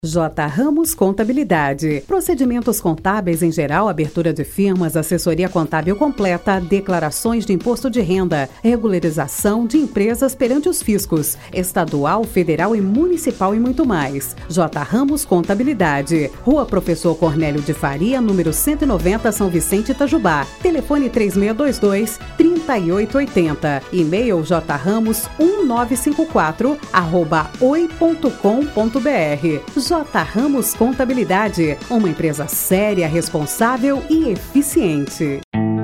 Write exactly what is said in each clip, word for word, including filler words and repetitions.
J. Ramos Contabilidade. Procedimentos contábeis em geral, abertura de firmas, assessoria contábil completa, declarações de imposto de renda, regularização de empresas perante os fiscos, estadual, federal e municipal e muito mais. J. Ramos Contabilidade. Rua Professor Cornélio de Faria, número cento e noventa, São Vicente, Itajubá. Telefone três seis dois dois, três oito oito zero. E-mail jramos um nove cinco quatro arroba oi ponto com ponto br. J. Ramos Contabilidade, uma empresa séria, responsável e eficiente.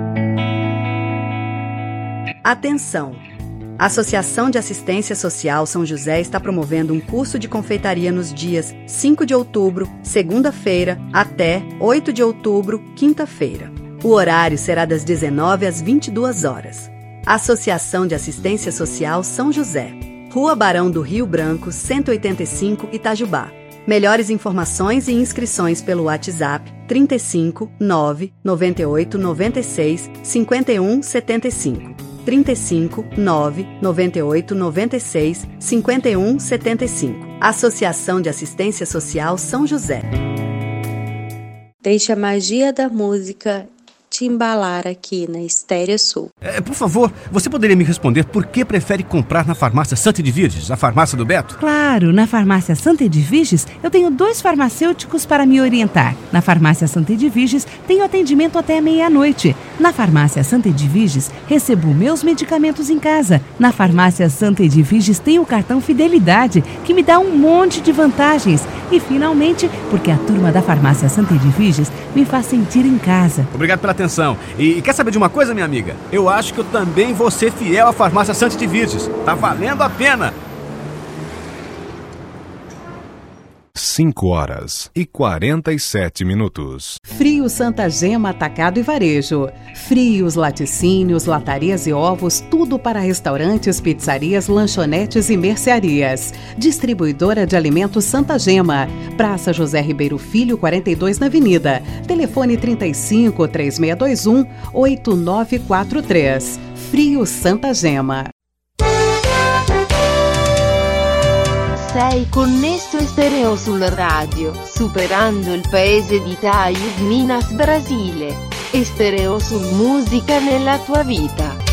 Atenção! A Associação de Assistência Social São José está promovendo um curso de confeitaria nos dias cinco de outubro, segunda-feira, até oito de outubro, quinta-feira. O horário será das dezenove às vinte e duas horas. Associação de Assistência Social São José, Rua Barão do Rio Branco, cento e oitenta e cinco, Itajubá. Melhores informações e inscrições pelo WhatsApp trinta e cinco, nove, noventa e oito, noventa e seis, cinquenta e um, setenta e cinco. trinta e cinco, nove, noventa e oito, noventa e seis, cinquenta e um, setenta e cinco. Associação de Assistência Social São José. Deixa a magia da música te embalar aqui na Estéreo Sul. É, por favor, você poderia me responder por que prefere comprar na farmácia Santa Edviges, a farmácia do Beto? Claro, na farmácia Santa Edviges eu tenho dois farmacêuticos para me orientar. Na farmácia Santa Edviges tenho atendimento até meia-noite. Na farmácia Santa Edviges recebo meus medicamentos em casa. Na farmácia Santa Edviges tenho o cartão Fidelidade, que me dá um monte de vantagens. E finalmente, porque a turma da farmácia Santa Edviges me faz sentir em casa. Obrigado pela atenção. E quer saber de uma coisa, minha amiga? Eu acho que eu também vou ser fiel à farmácia Santa Edviges. Tá valendo a pena! cinco horas e quarenta e sete minutos. Frio Santa Gema Atacado e Varejo. Frios, laticínios, latarias e ovos, tudo para restaurantes, pizzarias, lanchonetes e mercearias. Distribuidora de alimentos Santa Gema. Praça José Ribeiro Filho, quarenta e dois na Avenida. Telefone trinta e cinco, três seis dois um, oito nove quatro três. Frio Santa Gema. Sei connesso Stereo sul radio, superando il paese di Itaí, Minas Brasile. Stereo sul musica nella tua vita.